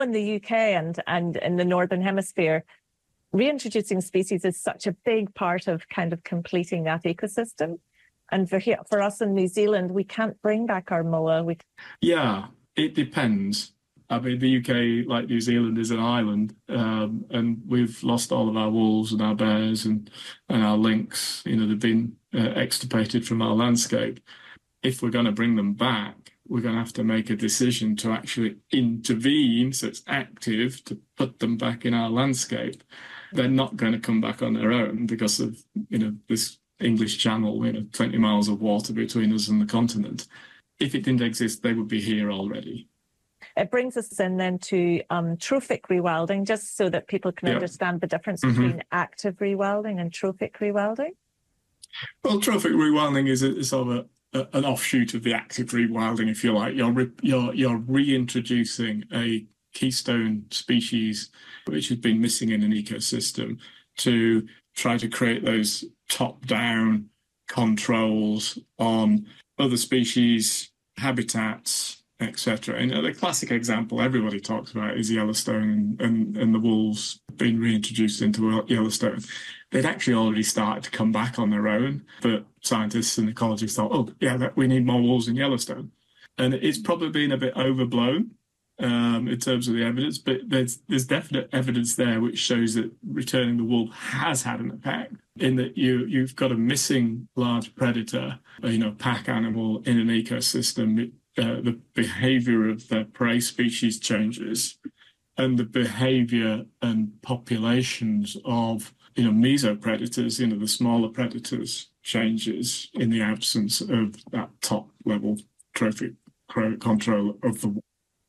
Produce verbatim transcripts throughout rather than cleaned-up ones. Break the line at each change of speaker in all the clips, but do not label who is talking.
In the U K and, and in the Northern Hemisphere, reintroducing species is such a big part of kind of completing that ecosystem. And for here, for us in New Zealand, we can't bring back our moa. We...
Yeah, it depends. I mean, the U K, like New Zealand, is an island, um, and we've lost all of our wolves and our bears and, and our lynx. You know, they've been uh, extirpated from our landscape. If we're going to bring them back, we're going to have to make a decision to actually intervene, so it's active, to put them back in our landscape. They're not going to come back on their own because of, you know, this English Channel, you know, twenty miles of water between us and the continent. If it didn't exist, they would be here already.
It brings us in then to um, trophic rewilding, just so that people can yeah. understand the difference mm-hmm. between active rewilding and trophic rewilding.
Well, trophic rewilding is, a, is sort of a, a, an offshoot of the active rewilding, if you like. You're, re, you're, you're reintroducing a keystone species which has been missing in an ecosystem to try to create those top-down controls on other species, habitats, et cetera. And the classic example everybody talks about is Yellowstone and, and, and the wolves being reintroduced into Yellowstone. They'd actually already started to come back on their own, but scientists and ecologists thought, oh, yeah, that, we need more wolves in Yellowstone. And it's probably been a bit overblown um, in terms of the evidence, but there's there's definite evidence there which shows that returning the wolf has had an effect, in that you, you've got a missing large predator, you know, pack animal in an ecosystem. Uh, the behavior of the prey species changes, and the behavior and populations of, you know, mesopredators, you know, the smaller predators, changes in the absence of that top level trophic control of the wolf.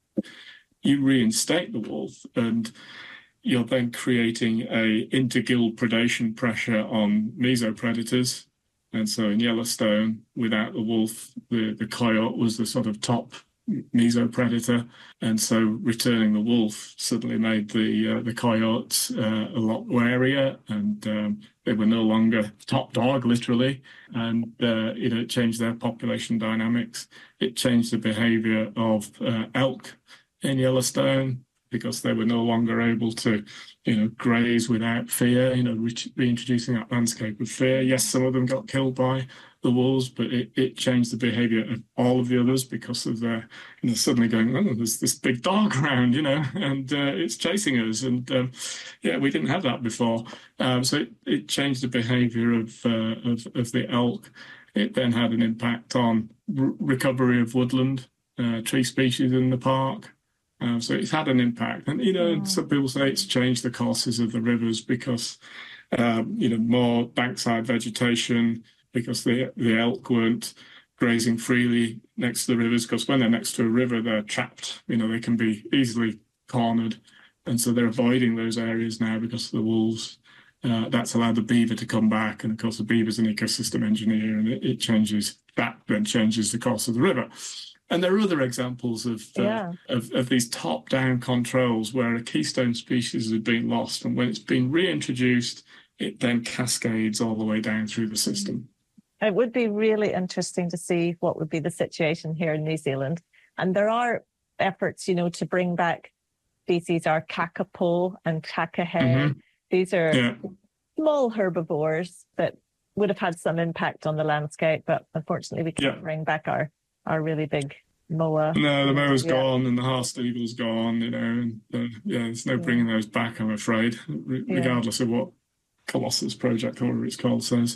You reinstate the wolf, and you're then creating a intergill predation pressure on mesopredators. And so in Yellowstone, without the wolf, the, the coyote was the sort of top mesopredator. And so returning the wolf suddenly made the uh, the coyotes uh, a lot warier, and um, they were no longer top dog, literally. And, uh, you know, it changed their population dynamics. It changed the behavior of uh, elk in Yellowstone, because they were no longer able to, you know, graze without fear, you know, re- reintroducing that landscape of fear. Yes, some of them got killed by the wolves, but it, it changed the behavior of all of the others because of their, you know, suddenly going, oh, there's this big dog around, you know, and uh, it's chasing us. And, um, yeah, we didn't have that before. Um, so it, it changed the behavior of, uh, of, of the elk. It then had an impact on r- recovery of woodland, uh, tree species in the park. Um, so it's had an impact. And, you know, mm. some people say it's changed the courses of the rivers because, um, you know, more bankside vegetation, because the, the elk weren't grazing freely next to the rivers, because when they're next to a river, they're trapped. You know, they can be easily cornered. And so they're avoiding those areas now because of the wolves. Uh, that's allowed the beaver to come back. And, of course, the beaver's an ecosystem engineer, and it, it changes, that then changes the course of the river. And there are other examples of, uh, yeah. of of these top-down controls where a keystone species has been lost, and when it's been reintroduced, it then cascades all the way down through the system.
It would be really interesting to see what would be the situation here in New Zealand. And there are efforts, you know, to bring back species, our kakapo and kakahe. Mm-hmm. These are yeah. small herbivores that would have had some impact on the landscape, but unfortunately we can't yeah. bring back our our really big moa.
No, the moa's yeah. gone and the horse eagle's gone, you know, and uh, yeah, there's no bringing yeah. those back, I'm afraid, re- yeah. regardless of what Colossus Project, or whatever it's called, says.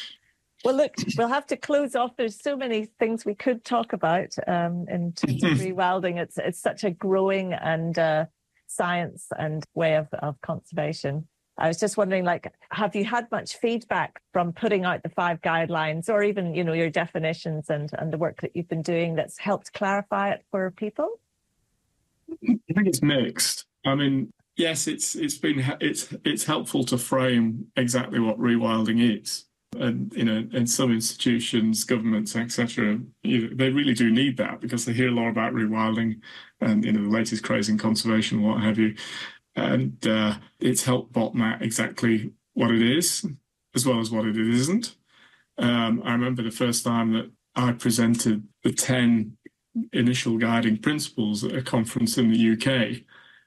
Well, look, we'll have to close off. There's so many things we could talk about um, in terms of rewilding. It's it's such a growing and uh, science and way of, of conservation. I was just wondering, like, have you had much feedback from putting out the five guidelines, or even, you know, your definitions and, and the work that you've been doing that's helped clarify it for people?
I think it's mixed. I mean, yes, it's it's been it's it's helpful to frame exactly what rewilding is, and you know, in some institutions, governments, et cetera, you know, they really do need that, because they hear a lot about rewilding and, you know, the latest craze in conservation, what have you. And uh, it's helped bottom out exactly what it is, as well as what it isn't. Um, I remember the first time that I presented the ten initial guiding principles at a conference in the U K.